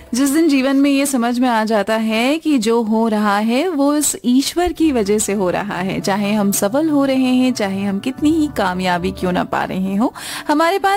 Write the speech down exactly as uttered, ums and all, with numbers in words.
जिस दिन जीवन में ये समझ में आ जाता है कि जो हो रहा है वो इस ईश्वर की वजह से हो रहा है, चाहे हम सफल हो रहे हैं, चाहे हम कितनी ही कामयाबी क्यों ना पा रहे हो, हमारे पास